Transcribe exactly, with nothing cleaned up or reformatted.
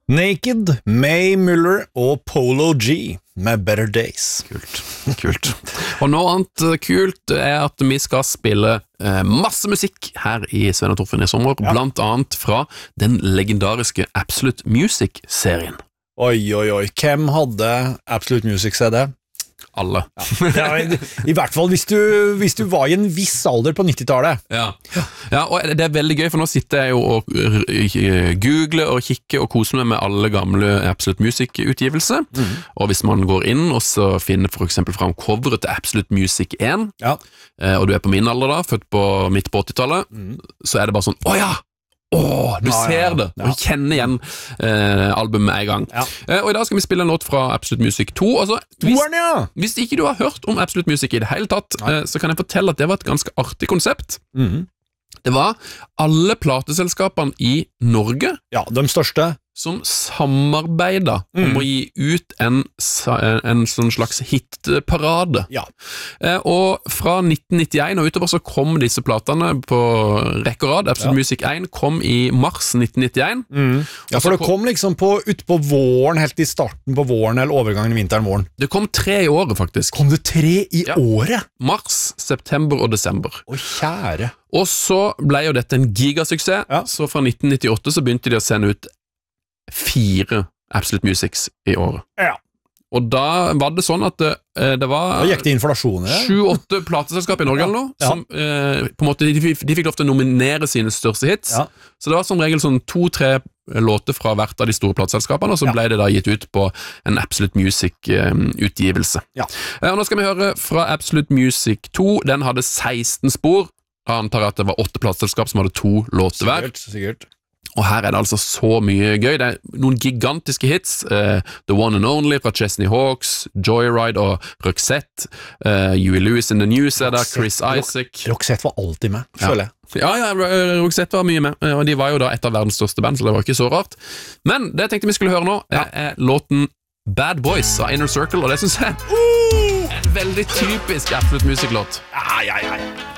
Naked, May Muller og Polo G med Better Days. Kult, kult. Og noe annet kult er at vi skal spille eh, masse musikk her i Sven og Torfinn i sommer, ja. Blant annet fra den legendariske Absolute Music-serien. Oi, oi, oi. Hvem hadde Absolute Music-C D? Alle. Ja. Ja, i, I hvert fall hvis du, hvis du var i en viss alder på nittitallet. Ja. Ja, og det er veldig gøy, for nå sitter jeg jo og googler og kikker og koser meg med alle gamle Absolute Music-utgivelser. Mm. Og hvis man går inn og så finner for eksempel fram coveret til Absolute Music én, ja. Og du er på min alder da, født på midt på åttitallet, mm. så er det bare sånn, å ja! Åh, du ja, ser ja, det, ja. Og kjenner igjen eh, albumet med en gang. Ja. Eh, og i dag skal vi spille en låt fra Absolute Music to. Altså, hvis, hvis ikke du har hørt om Absolute Music i det hele tatt, eh, så kan jeg fortelle at det var et ganske artig konsept. Mm. Det var alle plateselskapene i Norge. Ja, de største. Som samarbeidet mm. om å gi ut en, en sånn slags hitparade. Ja. Eh, og fra nitten nittien og utover så kom disse platene på rekke og rad. Absolute ja. Music én kom i mars nitten nittien. Mm. Ja, for det kom liksom på, ut på våren, helt i starten på våren, eller overgangen i vinteren, våren. Det kom tre i året, faktisk. Kom det tre i ja. Året? Mars, september og desember. Å, kjære. Og så ble jo dette en gigasuksess, ja. Så fra nitten nittiåtte så begynte de å sende ut fire Absolute Musics i året. Ja. Og da var det sånn at det, det var da gikk det inflasjoner, ja. sju-åtte plateselskap i Norge ja. Eller noe, som ja. eh, på en måte, de, de fikk lov til å nominere sine største hits. Ja. Så det var som regel sånn to-tre låter fra hvert av de store plateselskapene, og så ja. Ble det da gitt ut på en Absolute Music-utgivelse. Eh, ja. eh, og nå skal vi høre fra Absolute Music to. Den hadde seksten spor. Jeg antar at det var åtte plateselskap som hadde to låter hver. Sikkert, sikkert. Og her er det altså så mye gøy. Det er noen gigantiske hits. Uh, The One and Only fra Chesney Hawks, Joyride og Roxette. Uh, Huey Lewis in the News er der, Chris Isaac. Roxette var alltid med, føler jeg. Ja, ja, Roxette var mye med, og de var jo da et av verdens største band, så det var ikke så rart. Men det jeg tenkte vi skulle høre nå, ja. Er låten Bad Boys av Inner Circle, og det synes jeg er en veldig typisk Absolute Music-låt. Ja, ja, ja.